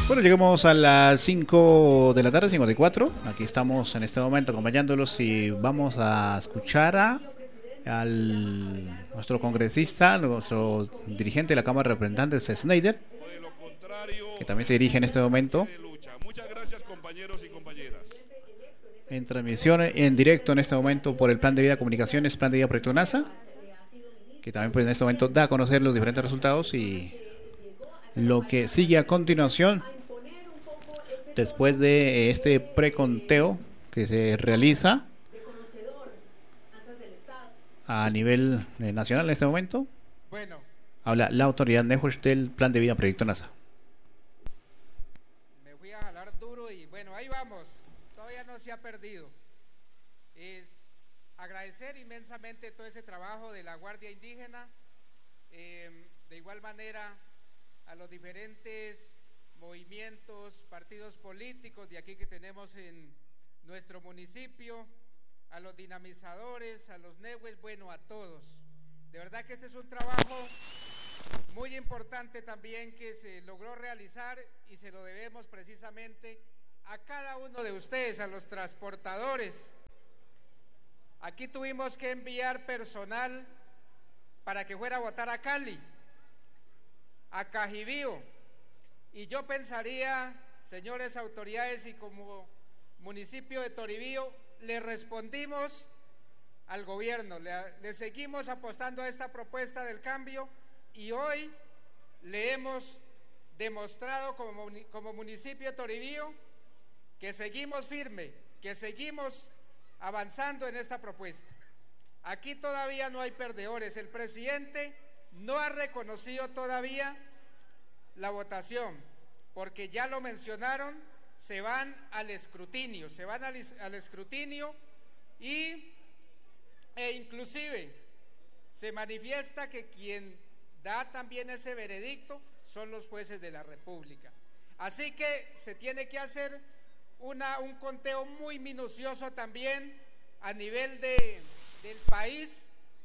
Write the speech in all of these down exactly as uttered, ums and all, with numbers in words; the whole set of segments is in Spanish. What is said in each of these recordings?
Bueno, llegamos a las cinco de la tarde, cincuenta y cuatro. Aquí estamos en este momento acompañándolos y vamos a escuchar a al nuestro congresista, nuestro dirigente de la Cámara de Representantes, Snyder, que también se dirige en este momento en transmisión en directo en este momento por el Plan de Vida Comunicaciones, Plan de Vida Proyecto NASA, que también pues en este momento da a conocer los diferentes resultados y lo que sigue a continuación después de este preconteo que se realiza a nivel eh, nacional en este momento. Bueno, habla la autoridad NEJUESH del Plan de Vida Proyecto NASA. Me fui a jalar duro y bueno, ahí vamos, todavía no se ha perdido. Es agradecer inmensamente todo ese trabajo de la Guardia Indígena, eh, de igual manera a los diferentes movimientos, partidos políticos de aquí que tenemos en nuestro municipio, a los dinamizadores, a los NEJUESH, bueno, a todos. De verdad que este es un trabajo muy importante también que se logró realizar y se lo debemos precisamente a cada uno de ustedes, a los transportadores. Aquí tuvimos que enviar personal para que fuera a votar a Cali, a Cajibío, y yo pensaría, señores autoridades, y como municipio de Toribío le respondimos al gobierno, le, le seguimos apostando a esta propuesta del cambio y hoy le hemos demostrado como, como municipio de Toribío que seguimos firme, que seguimos avanzando en esta propuesta. Aquí todavía no hay perdedores, el presidente no ha reconocido todavía la votación, porque ya lo mencionaron, se van al escrutinio, se van al, al escrutinio y e inclusive se manifiesta que quien da también ese veredicto son los jueces de la República. Así que se tiene que hacer una, un conteo muy minucioso también a nivel de, del país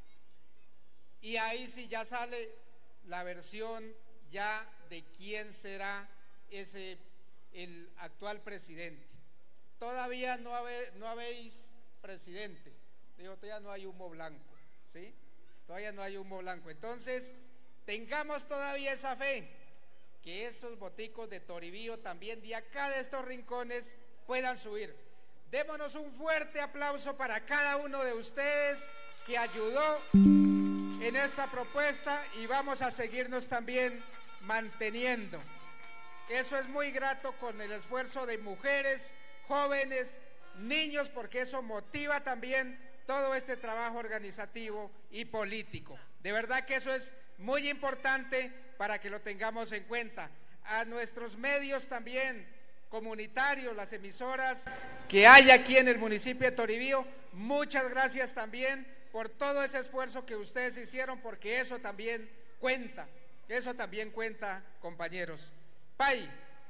y ahí sí ya sale la versión ya de quién será ese el actual presidente. Todavía no, habe, no habéis presidente, digo, todavía no hay humo blanco, ¿sí? Todavía no hay humo blanco. Entonces, tengamos todavía esa fe que esos boticos de Toribío también de acá de estos rincones puedan subir. Démonos un fuerte aplauso para cada uno de ustedes que ayudó en esta propuesta y vamos a seguirnos también manteniendo. Eso es muy grato con el esfuerzo de mujeres, jóvenes, niños, porque eso motiva también todo este trabajo organizativo y político. De verdad que eso es muy importante para que lo tengamos en cuenta. A nuestros medios también comunitarios, las emisoras que hay aquí en el municipio de Toribío, muchas gracias también por todo ese esfuerzo que ustedes hicieron, porque eso también cuenta, eso también cuenta, compañeros. Pai.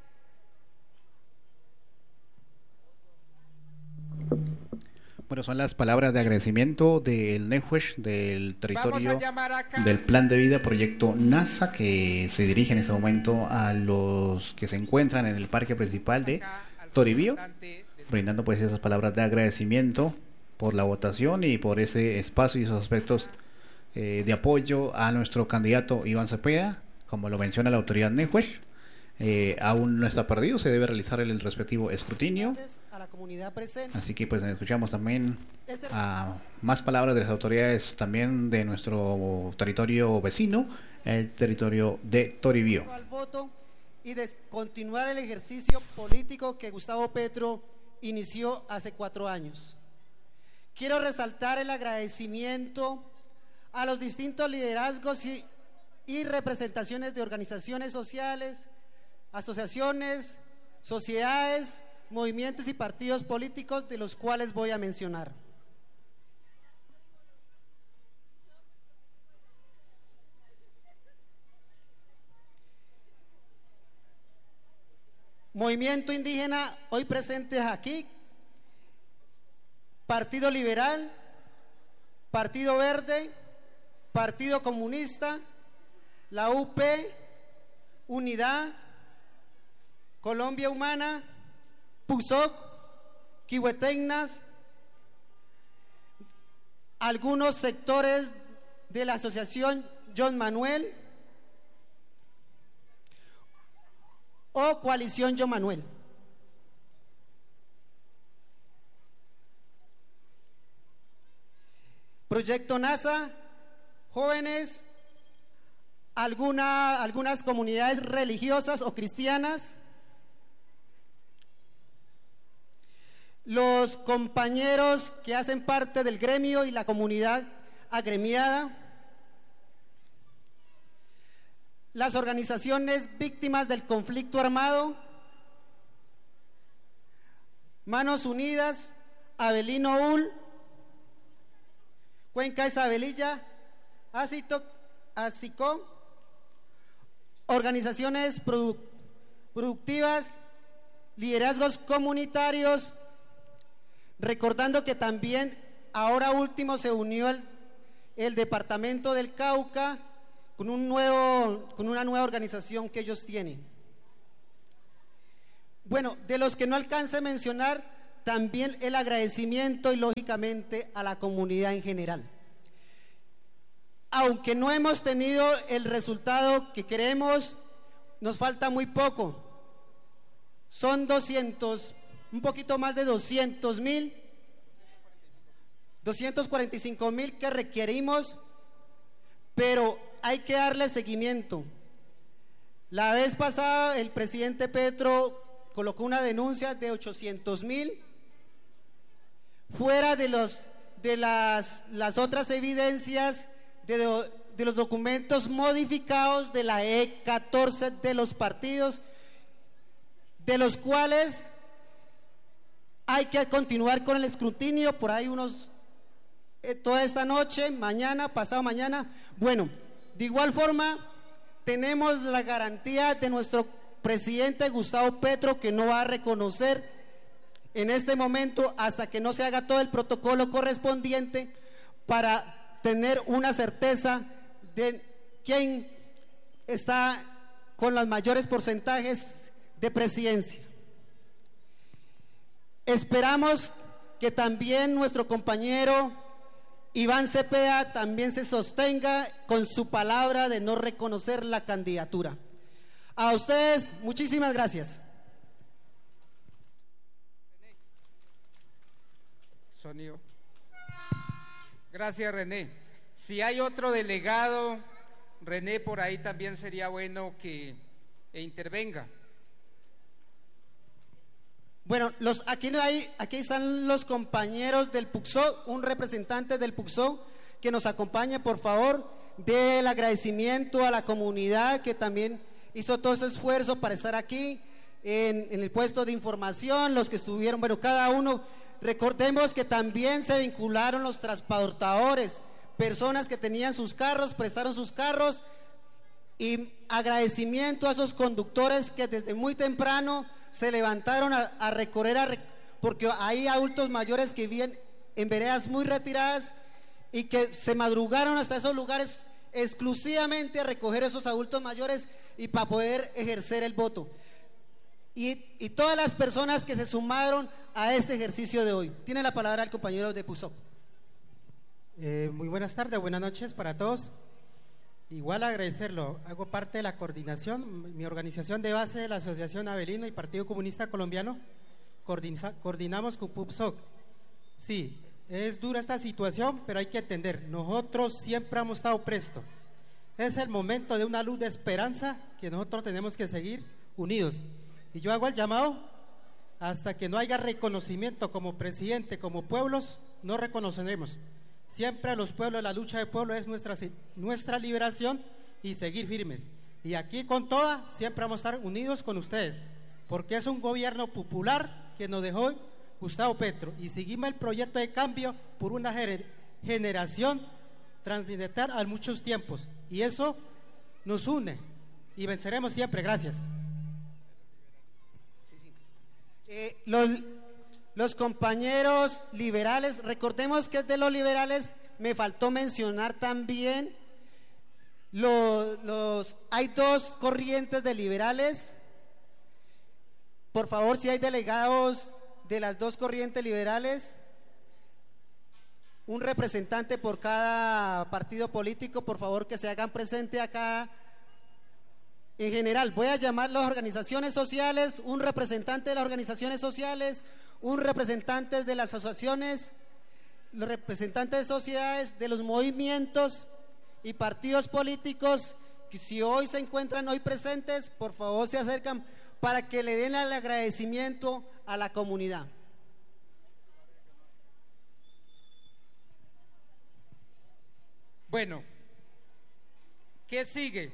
Bueno, son las palabras de agradecimiento del NEJUESH del territorio del Plan de Vida Proyecto NASA, que se dirige en este momento a los que se encuentran en el parque principal de Toribío, brindando pues esas palabras de agradecimiento por la votación y por ese espacio y esos aspectos eh, de apoyo a nuestro candidato Iván Cepeda, como lo menciona la autoridad NEJUESH. Eh, aún no está perdido, se debe realizar el, el respectivo escrutinio. Así que pues escuchamos también a más palabras de las autoridades también de nuestro territorio vecino, el territorio de Toribío. Al voto y de continuar el ejercicio político que Gustavo Petro inició hace cuatro años. Quiero resaltar el agradecimiento a los distintos liderazgos y, y representaciones de organizaciones sociales, asociaciones, sociedades, movimientos y partidos políticos de los cuales voy a mencionar. Movimiento indígena hoy presentes aquí, Partido Liberal, Partido Verde, Partido Comunista, la U P, Unidad, Colombia Humana, PUCSOC, Quihuetennas, algunos sectores de la asociación John Manuel o coalición John Manuel. Proyecto NASA, jóvenes, alguna, algunas comunidades religiosas o cristianas, los compañeros que hacen parte del gremio y la comunidad agremiada, las organizaciones víctimas del conflicto armado, Manos Unidas, Abelino Ul, Cuenca Isabelilla, Asicó, organizaciones produ productivas, liderazgos comunitarios, recordando que también ahora último se unió el, el departamento del Cauca con, un nuevo, con una nueva organización que ellos tienen. Bueno, de los que no alcance a mencionar, también el agradecimiento y lógicamente a la comunidad en general. Aunque no hemos tenido el resultado que queremos, nos falta muy poco. Son doscientos, un poquito más de doscientos mil, doscientos cuarenta y cinco mil que requerimos, pero hay que darle seguimiento. La vez pasada el presidente Petro colocó una denuncia de ochocientos mil, fuera de, los, de las, las otras evidencias de, de los documentos modificados de la E catorce de los partidos, de los cuales hay que continuar con el escrutinio, por ahí unos, eh, toda esta noche, mañana, pasado mañana. Bueno, de igual forma, tenemos la garantía de nuestro presidente Gustavo Petro, que no va a reconocer en este momento hasta que no se haga todo el protocolo correspondiente para tener una certeza de quién está con los mayores porcentajes de presidencia. Esperamos que también nuestro compañero Iván Cepeda también se sostenga con su palabra de no reconocer la candidatura. A ustedes, muchísimas gracias. Sonido. Gracias, René. Si hay otro delegado, René, por ahí también sería bueno que e intervenga. Bueno, los, aquí, no hay, aquí están los compañeros del PUCSOC, un representante del PUCSOC que nos acompañe, por favor, del agradecimiento a la comunidad que también hizo todo ese esfuerzo para estar aquí en, en el puesto de información, los que estuvieron, bueno, cada uno. Recordemos que también se vincularon los transportadores, personas que tenían sus carros, prestaron sus carros, y agradecimiento a esos conductores que desde muy temprano se levantaron a, a recorrer, a rec porque hay adultos mayores que viven en veredas muy retiradas y que se madrugaron hasta esos lugares exclusivamente a recoger esos adultos mayores y para poder ejercer el voto. Y, y todas las personas que se sumaron a este ejercicio de hoy. Tiene la palabra el compañero de PUCSOC. Eh, muy buenas tardes, buenas noches para todos. Igual agradecerlo, hago parte de la coordinación, mi organización de base de la Asociación Abelino y Partido Comunista Colombiano, coordina, coordinamos con PUCSOC. Sí, es dura esta situación, pero hay que entender, nosotros siempre hemos estado prestos. Es el momento de una luz de esperanza que nosotros tenemos que seguir unidos. Y yo hago el llamado, hasta que no haya reconocimiento como presidente, como pueblos, no reconoceremos. Siempre a los pueblos, la lucha de pueblo es nuestra, nuestra liberación y seguir firmes. Y aquí con toda, siempre vamos a estar unidos con ustedes, porque es un gobierno popular que nos dejó Gustavo Petro y seguimos el proyecto de cambio por una generación transcendental a muchos tiempos. Y eso nos une y venceremos siempre. Gracias. Eh, los, los compañeros liberales, recordemos que de los liberales me faltó mencionar también los, los hay dos corrientes de liberales, Por favor, si hay delegados de las dos corrientes liberales, un representante por cada partido político, por favor que se hagan presente acá. En general, voy a llamar las organizaciones sociales, un representante de las organizaciones sociales, un representante de las asociaciones, los representantes de sociedades, de los movimientos y partidos políticos, que si hoy se encuentran hoy presentes, por favor se acercan para que le den el agradecimiento a la comunidad. Bueno, ¿qué sigue?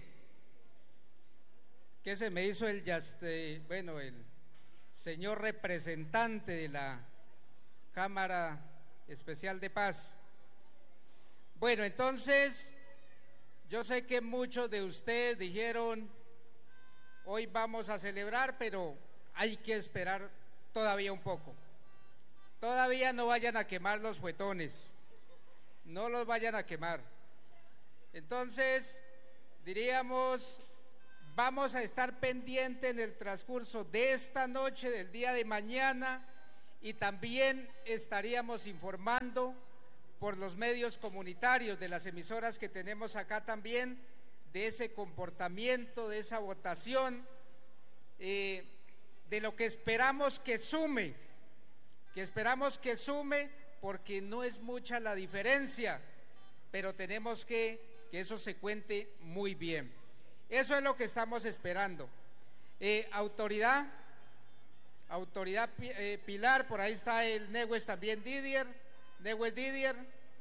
¿Qué se me hizo el, este, bueno, el señor representante de la Cámara Especial de Paz? Bueno, entonces, yo sé que muchos de ustedes dijeron, hoy vamos a celebrar, pero hay que esperar todavía un poco. Todavía no vayan a quemar los fuetones, no los vayan a quemar. Entonces, diríamos, vamos a estar pendientes en el transcurso de esta noche, del día de mañana, y también estaríamos informando por los medios comunitarios de las emisoras que tenemos acá también, de ese comportamiento, de esa votación, eh, de lo que esperamos que sume, que esperamos que sume, porque no es mucha la diferencia, pero tenemos que que eso se cuente muy bien. Eso es lo que estamos esperando. Eh, autoridad, autoridad eh, Pilar, por ahí está el Newes también Didier, Newes Didier,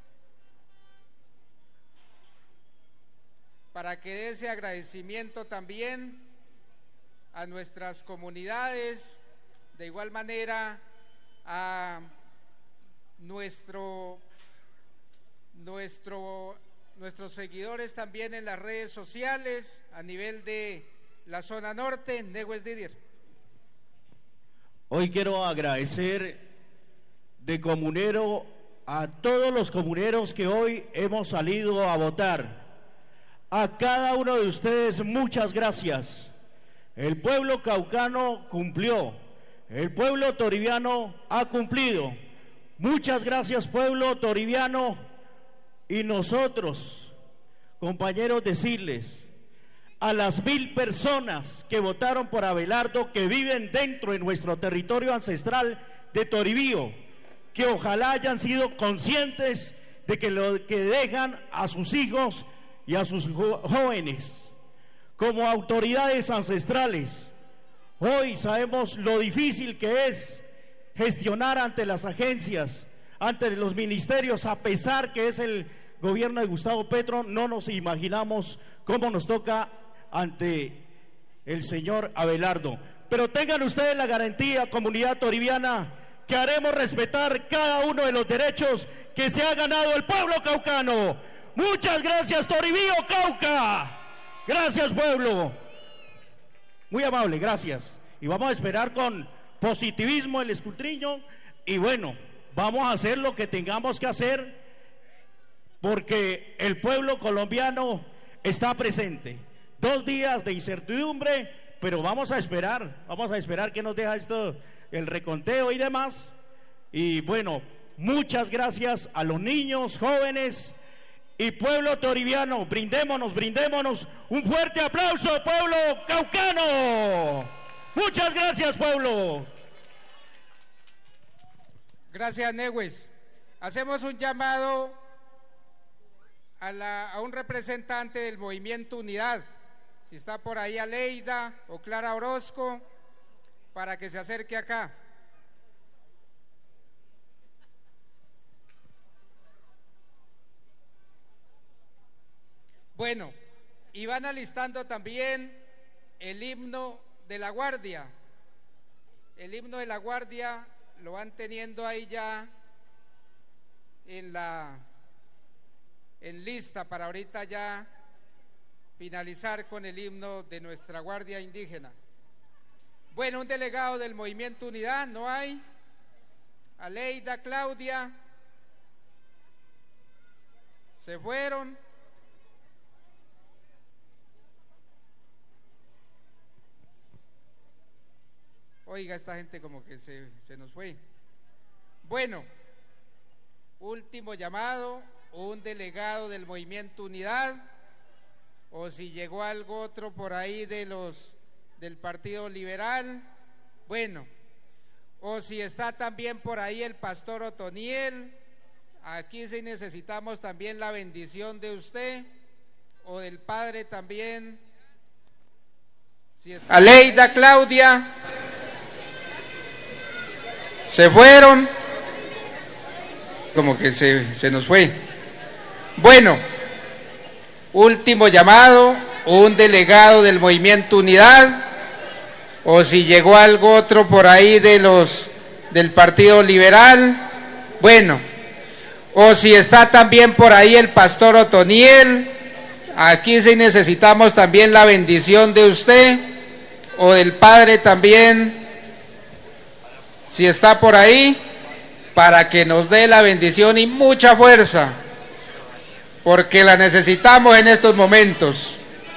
para que dé ese agradecimiento también a nuestras comunidades, de igual manera a nuestro, nuestro nuestros seguidores también en las redes sociales a nivel de la zona norte. Newes Didier. Hoy quiero agradecer de comunero a todos los comuneros que hoy hemos salido a votar. A cada uno de ustedes muchas gracias. El pueblo caucano cumplió, el pueblo toribiano ha cumplido. Muchas gracias, pueblo toribiano. Y nosotros, compañeros, decirles a las mil personas que votaron por Abelardo, que viven dentro de nuestro territorio ancestral de Toribío, que ojalá hayan sido conscientes de que lo que dejan a sus hijos y a sus jóvenes como autoridades ancestrales. Hoy sabemos lo difícil que es gestionar ante las agencias, ante los ministerios, a pesar que es el gobierno de Gustavo Petro. No nos imaginamos cómo nos toca ante el señor Abelardo. Pero tengan ustedes la garantía, comunidad toribiana, que haremos respetar cada uno de los derechos que se ha ganado el pueblo caucano. Muchas gracias, Toribío, Cauca. Gracias, pueblo. Muy amable, gracias. Y vamos a esperar con positivismo el escrutinio. Y bueno, vamos a hacer lo que tengamos que hacer, porque el pueblo colombiano está presente. Dos días de incertidumbre, pero vamos a esperar, vamos a esperar que nos deja esto, el reconteo y demás. Y bueno, muchas gracias a los niños, jóvenes y pueblo toribiano. Brindémonos, brindémonos. Un fuerte aplauso, pueblo caucano. Muchas gracias, pueblo. Gracias, Newes. Hacemos un llamado a, la, a un representante del Movimiento Unidad, si está por ahí Aleida o Clara Orozco, para que se acerque acá. Bueno, y van alistando también el himno de la Guardia. El himno de la Guardia lo van teniendo ahí ya en la en lista para ahorita ya finalizar con el himno de nuestra Guardia Indígena. Bueno, un delegado del Movimiento Unidad, ¿no hay? Aleida, Claudia, se fueron. Oiga, esta gente como que se, se nos fue. Bueno, último llamado, un delegado del Movimiento Unidad, o si llegó algo otro por ahí de los del Partido Liberal, bueno, o si está también por ahí el pastor Otoniel, aquí sí necesitamos también la bendición de usted, o del padre también, si está Aleida, Claudia, se fueron, como que se, se nos fue. Bueno, último llamado, un delegado del Movimiento Unidad, o si llegó algo otro por ahí de los del Partido Liberal, bueno, o si está también por ahí el pastor Otoniel, aquí sí necesitamos también la bendición de usted, o del padre también, si está por ahí, para que nos dé la bendición y mucha fuerza, porque la necesitamos en estos momentos.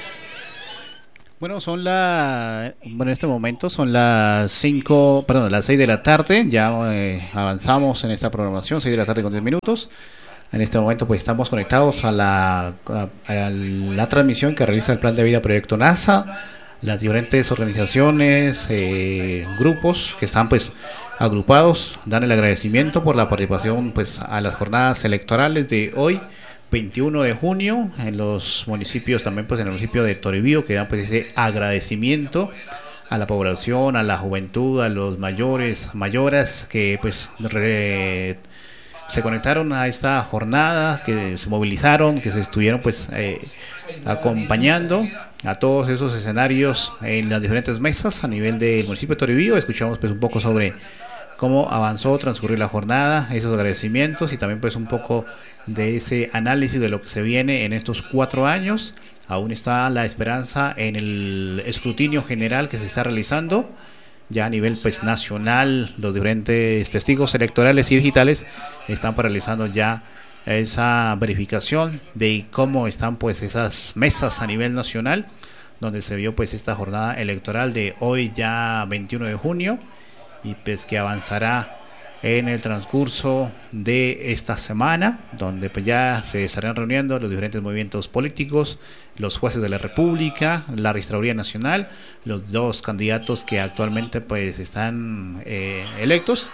Bueno, son la, bueno, en este momento son las cinco, perdón, las seis de la tarde, ya eh, avanzamos en esta programación, seis de la tarde con diez minutos. En este momento pues estamos conectados a la, a, a la transmisión que realiza el Plan de Vida Proyecto NASA, las diferentes organizaciones, eh, grupos que están pues agrupados, dan el agradecimiento por la participación pues a las jornadas electorales de hoy, veintiuno de junio, en los municipios también, pues en el municipio de Toribío, que dan pues ese agradecimiento a la población, a la juventud, a los mayores, mayoras que pues re, se conectaron a esta jornada, que se movilizaron, que se estuvieron pues eh, acompañando a todos esos escenarios en las diferentes mesas a nivel del municipio de Toribío. Escuchamos pues un poco sobre cómo avanzó, transcurrió la jornada, esos agradecimientos y también pues un poco de ese análisis de lo que se viene en estos cuatro años. Aún está la esperanza en el escrutinio general que se está realizando ya a nivel pues nacional. Los diferentes testigos electorales y digitales están realizando ya esa verificación de cómo están pues esas mesas a nivel nacional, donde se vio pues esta jornada electoral de hoy ya veintiuno de junio, y pues que avanzará en el transcurso de esta semana, donde pues ya se estarán reuniendo los diferentes movimientos políticos, los jueces de la República, la Registraduría Nacional, los dos candidatos que actualmente pues están eh, electos,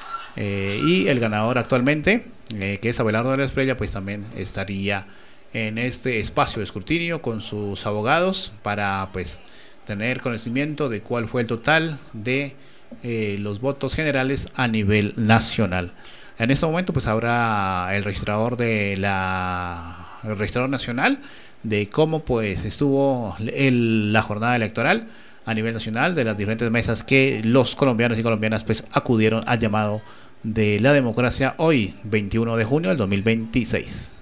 eh, y el ganador actualmente, eh, que es Abelardo de la Espriella, pues también estaría en este espacio de escrutinio con sus abogados para pues tener conocimiento de cuál fue el total de Eh, los votos generales a nivel nacional. En este momento pues habrá el registrador de la el registrador nacional de cómo pues estuvo el, la jornada electoral a nivel nacional, de las diferentes mesas que los colombianos y colombianas pues acudieron al llamado de la democracia hoy veintiuno de junio del dos mil veintiséis.